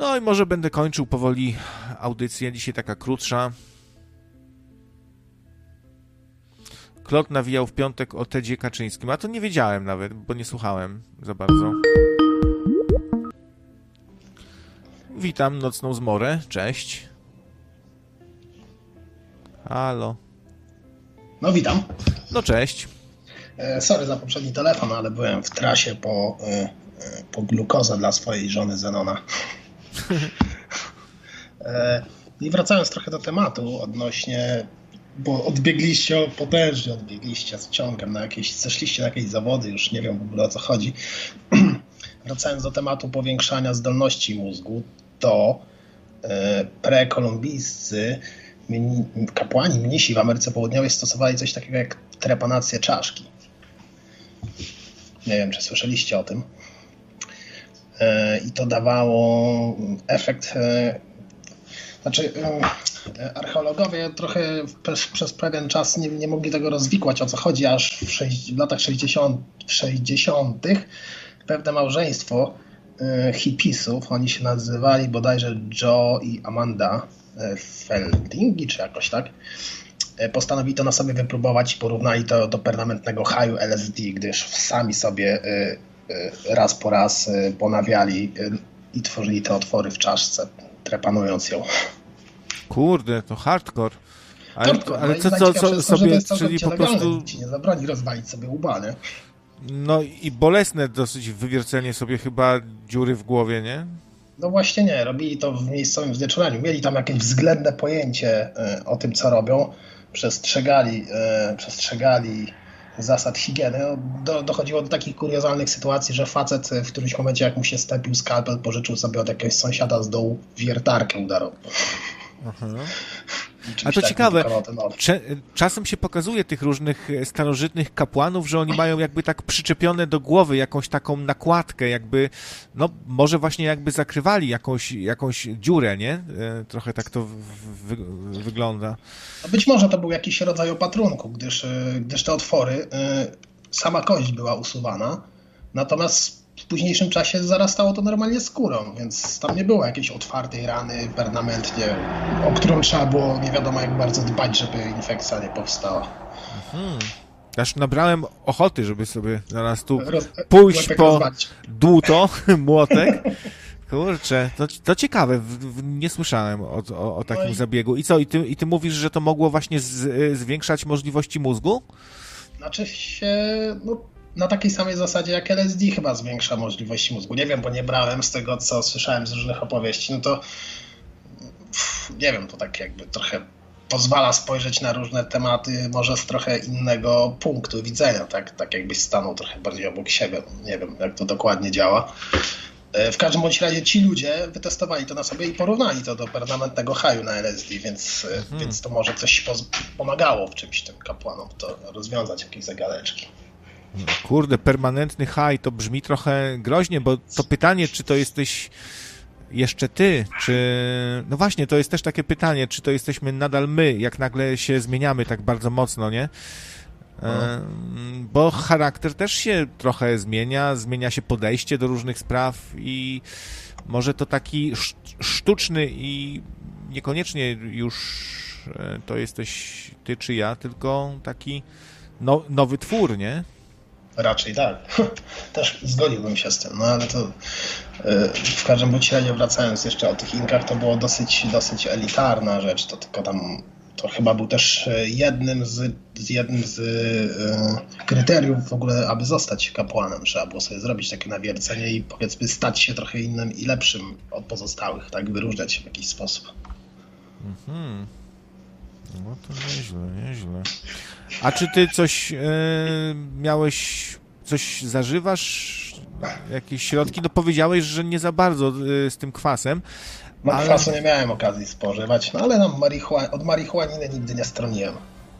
No i może będę kończył powoli audycję. Dzisiaj taka krótsza. Klot nawijał w piątek o Tedzie Kaczyńskim, a to nie wiedziałem nawet, bo nie słuchałem za bardzo. Witam nocną zmorę, cześć. Halo. No witam. No cześć. Sorry za poprzedni telefon, ale byłem w trasie po glukozę dla swojej żony Zenona. I wracając trochę do tematu odnośnie, bo potężnie odbiegliście z ciągiem zeszliście na jakieś zawody, już nie wiem w ogóle o co chodzi. Wracając do tematu powiększania zdolności mózgu, to prekolumbijscy kapłani, mnisi w Ameryce Południowej stosowali coś takiego jak trepanację czaszki. Nie wiem, czy słyszeliście o tym. I to dawało efekt. Archeologowie trochę przez pewien czas nie mogli tego rozwikłać, o co chodzi, aż w latach 60. pewne małżeństwo hipisów, oni się nazywali bodajże Joe i Amanda Feldingi, czy jakoś tak, postanowili to na sobie wypróbować i porównali to do permanentnego haju LSD, gdyż sami sobie raz po raz ponawiali i tworzyli te otwory w czaszce, trepanując ją. Kurde, to hardcore. Ale co sobie, czyli po prostu... Ci nie zabroni rozwalić sobie łba, nie? No i bolesne dosyć wywiercenie sobie chyba dziury w głowie, nie? No właśnie nie, robili to w miejscowym znieczuleniu. Mieli tam jakieś względne pojęcie o tym, co robią. Przestrzegali zasad higieny. Dochodziło do takich kuriozalnych sytuacji, że facet w którymś momencie, jak mu się stepił skalpel, pożyczył sobie od jakiegoś sąsiada z dołu wiertarkę udarową. A to ciekawe, czasem się pokazuje tych różnych starożytnych kapłanów, że oni mają jakby tak przyczepione do głowy jakąś taką nakładkę, jakby, no może właśnie jakby zakrywali jakąś dziurę, nie? Trochę tak to wygląda. Być może to był jakiś rodzaj opatrunku, gdyż te otwory, sama kość była usuwana, natomiast w późniejszym czasie zarastało to normalnie skórą, więc tam nie było jakiejś otwartej rany permanentnie, o którą trzeba było nie wiadomo jak bardzo dbać, żeby infekcja nie powstała. Aż nabrałem ochoty, żeby sobie zaraz tu pójść po dłuto, młotek. Kurczę, to ciekawe, nie słyszałem o takim zabiegu. I co, i ty mówisz, że to mogło właśnie zwiększać możliwości mózgu? Znaczy się, na takiej samej zasadzie jak LSD chyba zwiększa możliwości mózgu. Nie wiem, bo nie brałem z tego, co słyszałem z różnych opowieści. No to nie wiem, to tak jakby trochę pozwala spojrzeć na różne tematy może z trochę innego punktu widzenia, tak jakbyś stanął trochę bardziej obok siebie. Nie wiem, jak to dokładnie działa. W każdym bądź razie ci ludzie wytestowali to na sobie i porównali to do permanentnego haju na LSD, więc to może coś pomagało w czymś tym kapłanom, to rozwiązać jakieś zagadeczki. Kurde, permanentny haj, to brzmi trochę groźnie, bo to pytanie, czy to jesteś jeszcze ty, czy... No właśnie, to jest też takie pytanie, czy to jesteśmy nadal my, jak nagle się zmieniamy tak bardzo mocno, nie? Bo charakter też się trochę zmienia się podejście do różnych spraw i może to taki sztuczny i niekoniecznie już to jesteś ty czy ja, tylko taki nowy twór, nie? Raczej tak. Też zgodziłbym się z tym, no ale to w każdym bądź razie wracając jeszcze o tych Inkach, to było dosyć elitarna rzecz, to tylko tam to chyba był też jednym z kryteriów w ogóle, aby zostać kapłanem. Trzeba było sobie zrobić takie nawiercenie i powiedzmy stać się trochę innym i lepszym od pozostałych, tak wyróżniać się w jakiś sposób. No to nieźle. A czy ty coś coś zażywasz? Jakieś środki? No powiedziałeś, że nie za bardzo z tym kwasem. Ale... kwasu nie miałem okazji spożywać, no ale od marihuaniny nigdy nie stroniłem.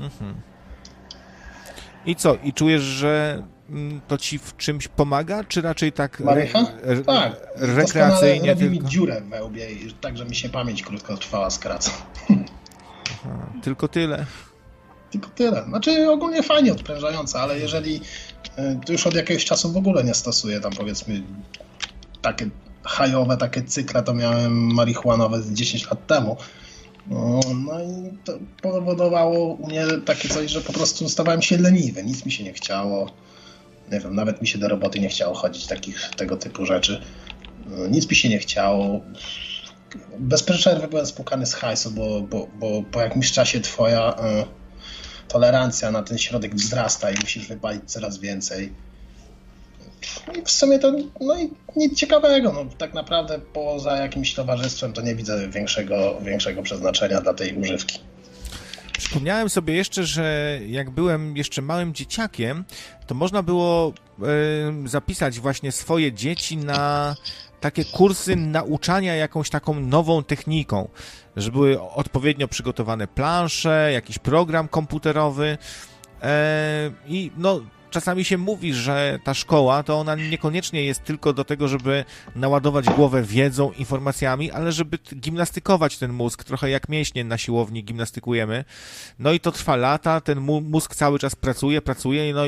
I co? I czujesz, że to ci w czymś pomaga, czy raczej tak tak, rekreacyjnie robi tylko? Mi dziurę we łbie, tak że mi się pamięć krótkotrwała skraca. Tylko tyle. Tylko tyle. Znaczy ogólnie fajnie odprężające, ale jeżeli już od jakiegoś czasu w ogóle nie stosuję tam powiedzmy hajowe takie cykle to miałem marihuanowe z 10 lat temu. No i to powodowało u mnie takie coś, że po prostu stawałem się leniwy, nic mi się nie chciało. Nie wiem, nawet mi się do roboty nie chciało chodzić, tego typu rzeczy. Nic mi się nie chciało. Bez przerwy byłem spłukany z hajsu, bo po jakimś czasie twoja tolerancja na ten środek wzrasta i musisz wypalić coraz więcej. No i w sumie to nic ciekawego. No, tak naprawdę poza jakimś towarzystwem to nie widzę większego przeznaczenia dla tej używki. Przypomniałem sobie jeszcze, że jak byłem jeszcze małym dzieciakiem, to można było zapisać właśnie swoje dzieci na takie kursy nauczania jakąś taką nową techniką, że były odpowiednio przygotowane plansze, jakiś program komputerowy i no czasami się mówi, że ta szkoła to ona niekoniecznie jest tylko do tego, żeby naładować głowę wiedzą, informacjami, ale żeby gimnastykować ten mózg, trochę jak mięśnie na siłowni gimnastykujemy. No i to trwa lata, ten mózg cały czas pracuje, no